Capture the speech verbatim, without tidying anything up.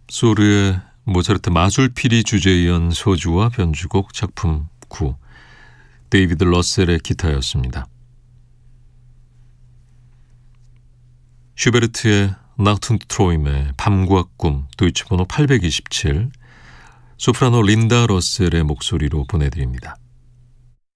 소르의 모차르트 마술피리 주제에 이은 소주와 변주곡 작품 구, 데이비드 러셀의 기타였습니다. 슈베르트의 나흐트 트로임의 밤과 꿈, 도이치 번호 팔백이십칠, 소프라노 린다 러셀의 목소리로 보내드립니다.